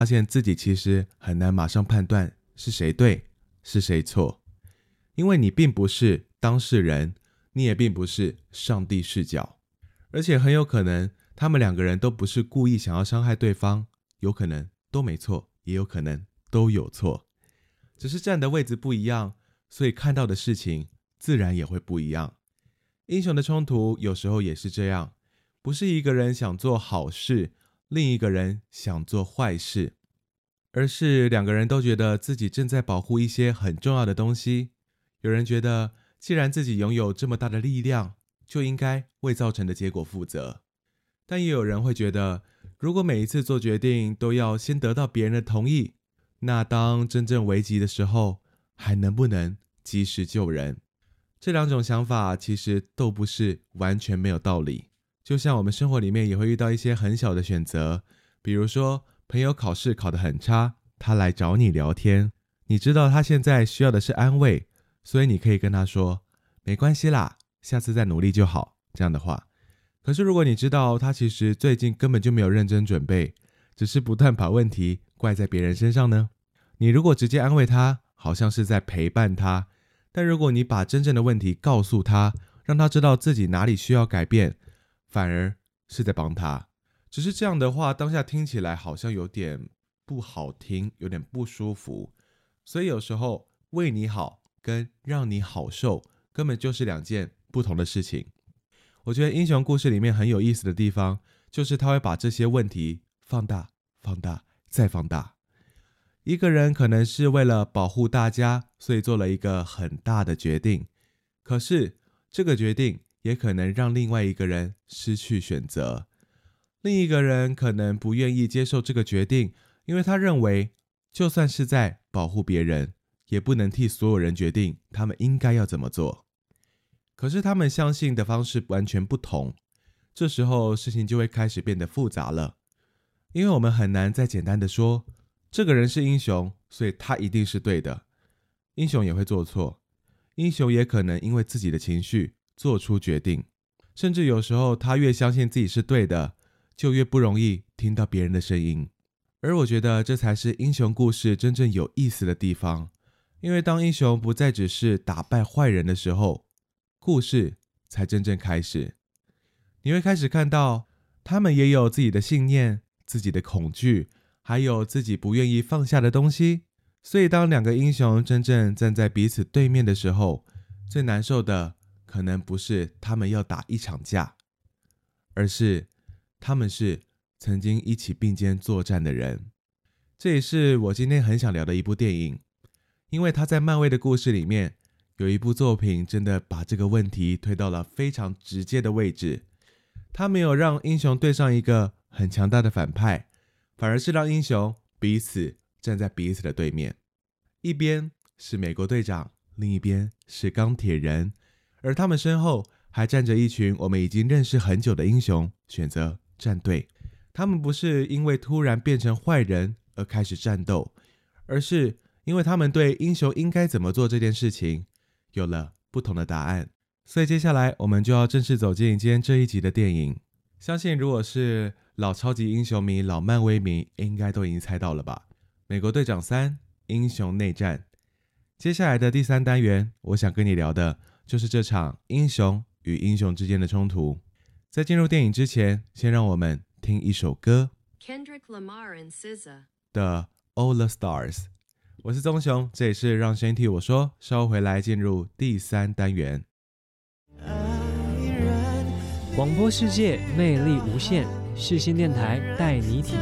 发现自己其实很难马上判断是谁对是谁错，因为你并不是当事人，你也并不是上帝视角，而且很有可能他们两个人都不是故意想要伤害对方，有可能都没错，也有可能都有错，只是站的位置不一样，所以看到的事情自然也会不一样。英雄的冲突有时候也是这样，不是一个人想做好事，另一个人想做坏事，而是两个人都觉得自己正在保护一些很重要的东西。有人觉得既然自己拥有这么大的力量，就应该为造成的结果负责，但也有人会觉得如果每一次做决定都要先得到别人的同意，那当真正危急的时候还能不能及时救人？这两种想法其实都不是完全没有道理。就像我们生活里面也会遇到一些很小的选择，比如说朋友考试考得很差，他来找你聊天，你知道他现在需要的是安慰，所以你可以跟他说没关系啦，下次再努力就好，这样的话。可是如果你知道他其实最近根本就没有认真准备，只是不断把问题怪在别人身上呢？你如果直接安慰他，好像是在陪伴他，但如果你把真正的问题告诉他，让他知道自己哪里需要改变，反而是在帮他。只是这样的话，当下听起来好像有点不好听，有点不舒服。所以有时候为你好跟让你好受根本就是两件不同的事情。我觉得英雄故事里面很有意思的地方，就是他会把这些问题放大、放大、再放大。一个人可能是为了保护大家，所以做了一个很大的决定，可是这个决定也可能让另外一个人失去选择。另一个人可能不愿意接受这个决定，因为他认为就算是在保护别人，也不能替所有人决定他们应该要怎么做。可是他们相信的方式完全不同，这时候事情就会开始变得复杂了。因为我们很难再简单的说这个人是英雄，所以他一定是对的。英雄也会做错，英雄也可能因为自己的情绪做出决定，甚至有时候他越相信自己是对的，就越不容易听到别人的声音。而我觉得这才是英雄故事真正有意思的地方，因为当英雄不再只是打败坏人的时候，故事才真正开始。你会开始看到他们也有自己的信念，自己的恐惧，还有自己不愿意放下的东西。所以当两个英雄真正站在彼此对面的时候，最难受的可能不是他们要打一场架，而是他们是曾经一起并肩作战的人。这也是我今天很想聊的一部电影，因为他在漫威的故事里面有一部作品真的把这个问题推到了非常直接的位置。他没有让英雄对上一个很强大的反派，反而是让英雄彼此站在彼此的对面，一边是美国队长，另一边是钢铁人，而他们身后还站着一群我们已经认识很久的英雄，选择站队。他们不是因为突然变成坏人而开始战斗，而是因为他们对英雄应该怎么做这件事情有了不同的答案。所以接下来我们就要正式走进今天这一集的电影。相信如果是老超级英雄迷、老漫威迷，应该都已经猜到了吧？美国队长3：英雄内战。接下来的第3单元，我想跟你聊的就是这场英雄与英雄之间的冲突。在进入电影之前，先让我们听一首歌 Kendrick Lamar and SZA 的 All the Stars。 我是宗雄，这里是让声音替我说，稍后回来进入第3单元。 广播世界魅力无限，世新电台带你体